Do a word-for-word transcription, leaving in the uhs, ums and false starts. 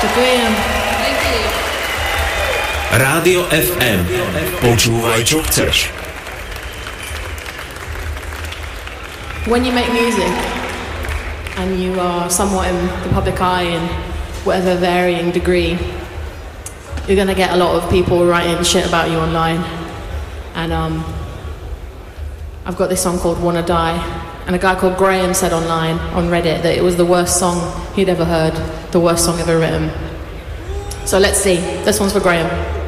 Ďakujem. Rádio ef em. Počúvaj, čo chceš. When you make music and you are somewhat in the public eye in whatever varying degree, you're gonna get a lot of people writing shit about you online. And um, I've got this song called Wanna Die, and a guy called Graham said online on Reddit that it was the worst song he'd ever heard, the worst song ever written. So let's see. This one's for Graham.